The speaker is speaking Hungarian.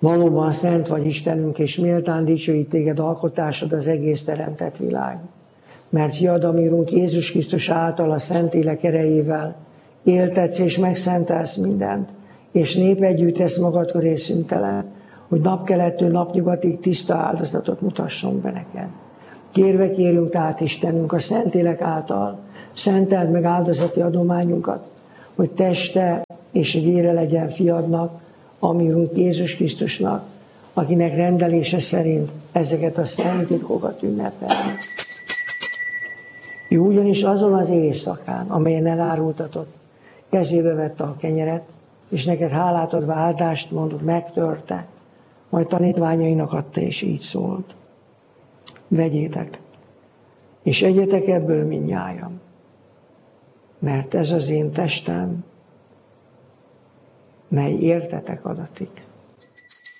Valóban szent vagy Istenünk, és méltán dicsőít téged alkotásod az egész teremtett világ. Mert fiad, ami Urunk Jézus Krisztus által a Szentlélek erejével éltetsz és megszentelsz mindent, és népet gyűjtesz magad köré szüntelen, hogy napkelettől napnyugatig tiszta áldozatot mutasson be neked. Kérve kérünk tehát Istenünk a Szentlélek által, szenteld meg áldozati adományunkat, hogy teste és vére legyen fiadnak, ami Urunk Jézus Krisztusnak, akinek rendelése szerint ezeket a szent titkokat ünnepelni. Ő ugyanis azon az éjszakán, amelyen elárultatott, kezébe vette a kenyeret, és neked hálát adva áldást mondott, megtörte, majd tanítványainak adta, és így szólt. Vegyétek, és egyetek ebből mindnyájan, mert ez az én testem, mely értetek adatik.